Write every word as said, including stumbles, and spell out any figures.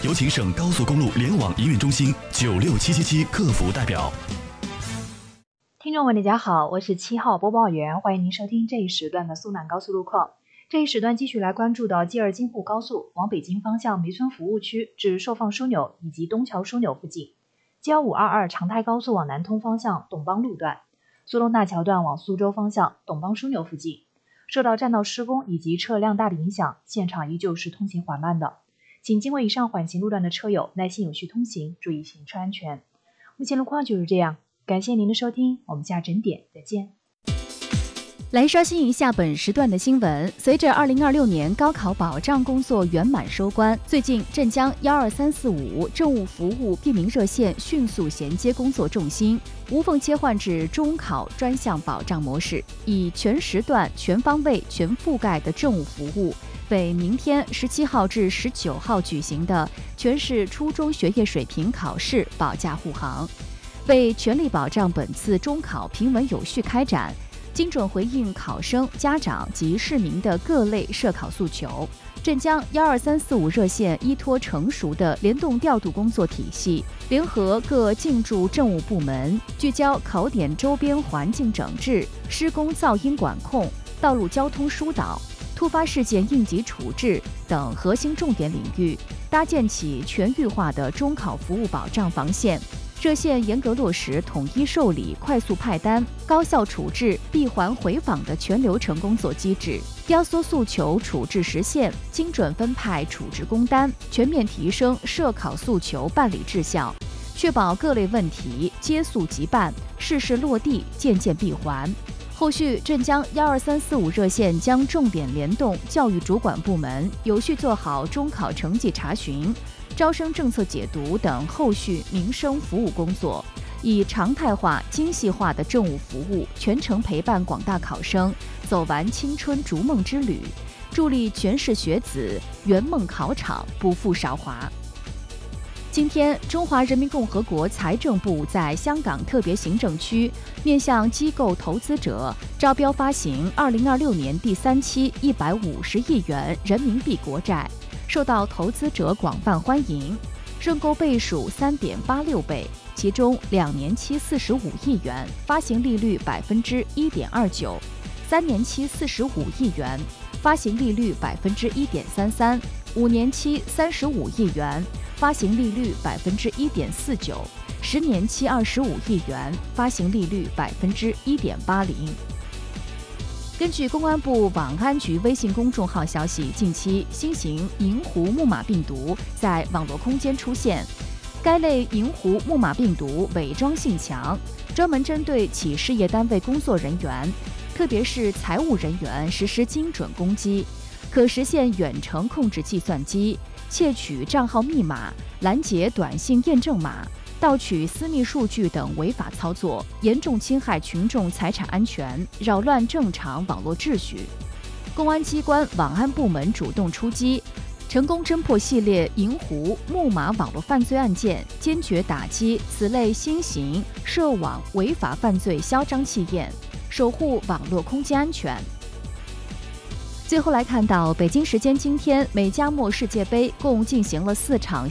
有请省高速公路联网营运中心九六七七七客服代表。 听众们，大家好，我是七号播报员，欢迎您收听这一时段的苏南高速路况。这一时段继续来关注到 G 二 京沪高速往北京方向梅村服务区至寿放枢纽以及东桥枢纽附近， G 一五二二长泰高速往南通方向董邦路段，苏东大桥段往苏州方向董邦枢纽附近，受到占道施工以及车辆大的影响，现场依旧是通行缓慢的，请经过以上缓行路段的车友耐心有序通行，注意行车安全。目前路况就是这样，感谢您的收听，我们下整点再见。 来刷新一下本时段的新闻。随着二零二六年高考保障工作圆满收官，最近镇江幺二三四五政务服务便民热线迅速衔接工作重心，无缝切换至中考专项保障模式，以全时段、全方位、全覆盖的政务服务，为明天十七号至十九号举行的全市初中学业水平考试保驾护航，为全力保障本次中考平稳有序开展，精准回应考生、家长及市民的各类涉考诉求。镇江幺二三四五热线依托成熟的联动调度工作体系，联合各进驻政务部门，聚焦考点周边环境整治、施工噪音管控、道路交通疏导、突发事件应急处置等核心重点领域，搭建起全域化的中考服务保障防线。热线严格落实统一受理、快速派单、高效处置、闭环回访的全流程工作机制，压缩诉求处置时限，精准分派处置工单，全面提升涉考诉求办理质效，确保各类问题接诉即办，事事落地，件件闭环。后续镇江幺二三四五热线将重点联动教育主管部门，有序做好中考成绩查询、招生政策解读等后续民生服务工作，以常态化、精细化的政务服务，全程陪伴广大考生走完青春逐梦之旅，助力全市学子圆梦考场，不负韶华。今天，中华人民共和国财政部在香港特别行政区面向机构投资者招标发行二零二六年第三期一百五十亿元人民币国债，受到投资者广泛欢迎，认购倍数 三点八六倍，其中两年期四十五亿元，发行利率 百分之一点二九， 三年期四十五亿元，发行利率 百分之一点三三， 五年期三十五亿元，发行利率 百分之一点四九， 十年期二十五亿元，发行利率 百分之一点八零。根据公安部网安局微信公众号消息，近期新型银狐木马病毒在网络空间出现。该类银狐木马病毒伪装性强，专门针对企事业单位工作人员，特别是财务人员实施精准攻击，可实现远程控制计算机、窃取账号密码、拦截短信验证码、盗取私密数据等违法操作，严重侵害群众财产安全，扰乱正常网络秩序。公安机关网安部门主动出击，成功侦破系列银狐木马网络犯罪案件，坚决打击此类新型涉网违法犯罪嚣张气焰，守护网络空间安全。最后来看到，北京时间今天，美加墨世界杯共进行了四场